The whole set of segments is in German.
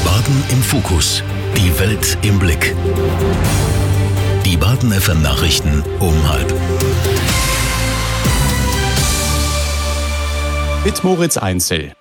Baden im Fokus. Die Welt im Blick. Die Baden FM Nachrichten um 12:30. Mit Moritz Einzel.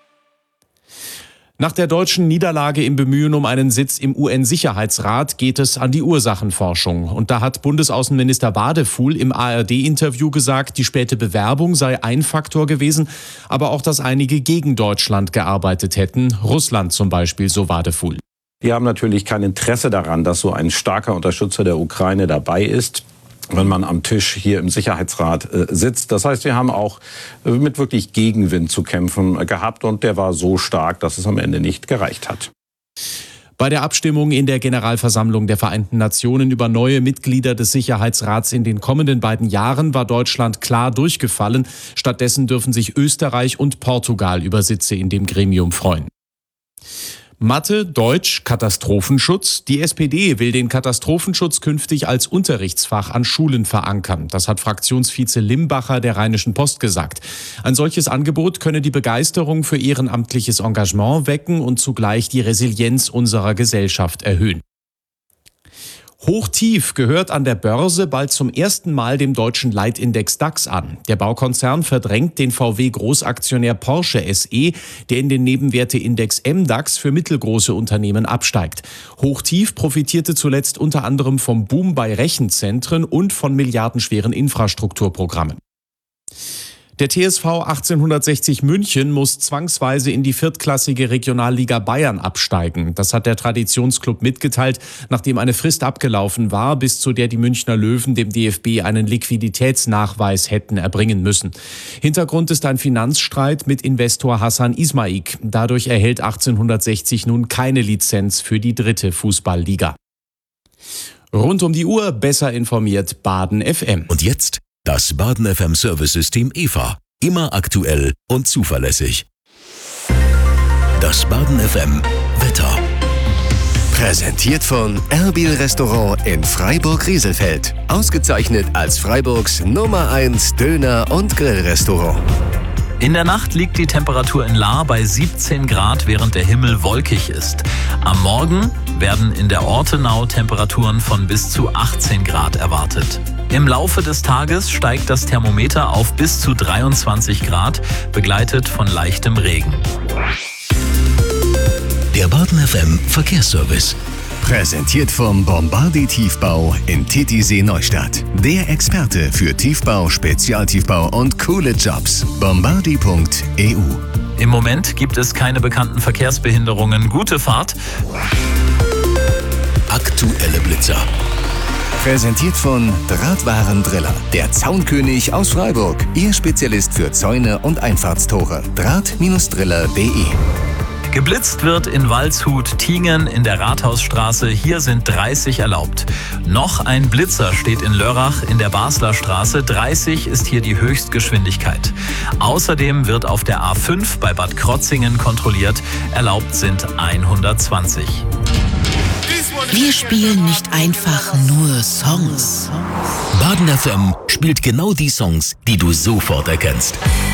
Nach der deutschen Niederlage im Bemühen um einen Sitz im UN-Sicherheitsrat geht es an die Ursachenforschung. Und da hat Bundesaußenminister Wadefuhl im ARD-Interview gesagt, die späte Bewerbung sei ein Faktor gewesen, aber auch, dass einige gegen Deutschland gearbeitet hätten. Russland zum Beispiel, so Wadefuhl. Wir haben natürlich kein Interesse daran, dass so ein starker Unterstützer der Ukraine dabei ist, wenn man am Tisch hier im Sicherheitsrat sitzt. Das heißt, wir haben auch mit wirklich Gegenwind zu kämpfen gehabt und der war so stark, dass es am Ende nicht gereicht hat. Bei der Abstimmung in der Generalversammlung der Vereinten Nationen über neue Mitglieder des Sicherheitsrats in den kommenden 2 Jahren war Deutschland klar durchgefallen. Stattdessen dürfen sich Österreich und Portugal über Sitze in dem Gremium freuen. Mathe, Deutsch, Katastrophenschutz. Die SPD will den Katastrophenschutz künftig als Unterrichtsfach an Schulen verankern. Das hat Fraktionsvize Limbacher der Rheinischen Post gesagt. Ein solches Angebot könne die Begeisterung für ehrenamtliches Engagement wecken und zugleich die Resilienz unserer Gesellschaft erhöhen. Hochtief gehört an der Börse bald zum ersten Mal dem deutschen Leitindex DAX an. Der Baukonzern verdrängt den VW-Großaktionär Porsche SE, der in den Nebenwerteindex MDAX für mittelgroße Unternehmen absteigt. Hochtief profitierte zuletzt unter anderem vom Boom bei Rechenzentren und von milliardenschweren Infrastrukturprogrammen. Der TSV 1860 München muss zwangsweise in die viertklassige Regionalliga Bayern absteigen. Das hat der Traditionsclub mitgeteilt, nachdem eine Frist abgelaufen war, bis zu der die Münchner Löwen dem DFB einen Liquiditätsnachweis hätten erbringen müssen. Hintergrund ist ein Finanzstreit mit Investor Hassan Ismaik. Dadurch erhält 1860 nun keine Lizenz für die 3. Fußballliga. Rund um die Uhr besser informiert Baden FM. Und jetzt das Baden FM Service-System EVA. Immer aktuell und zuverlässig. Das Baden FM Wetter. Präsentiert von Erbil Restaurant in Freiburg-Rieselfeld. Ausgezeichnet als Freiburgs Nummer 1 Döner- und Grillrestaurant. In der Nacht liegt die Temperatur in Lahr bei 17 Grad, während der Himmel wolkig ist. Am Morgen werden in der Ortenau Temperaturen von bis zu 18 Grad erwartet. Im Laufe des Tages steigt das Thermometer auf bis zu 23 Grad, begleitet von leichtem Regen. Der Baden FM Verkehrsservice. Präsentiert vom Bombardi Tiefbau in Titisee Neustadt. Der Experte für Tiefbau, Spezialtiefbau und coole Jobs. Bombardi.eu. Im Moment gibt es keine bekannten Verkehrsbehinderungen. Gute Fahrt. Aktuelle Blitzer. Präsentiert von Drahtwarendriller. Der Zaunkönig aus Freiburg. Ihr Spezialist für Zäune und Einfahrtstore. Draht-driller.de. Geblitzt wird in Waldshut, Tingen in der Rathausstraße. Hier sind 30 erlaubt. Noch ein Blitzer steht in Lörrach in der Basler Straße. 30 ist hier die Höchstgeschwindigkeit. Außerdem wird auf der A5 bei Bad Krotzingen kontrolliert. Erlaubt sind 120. Wir spielen nicht einfach nur Songs. Baden FM spielt genau die Songs, die du sofort erkennst.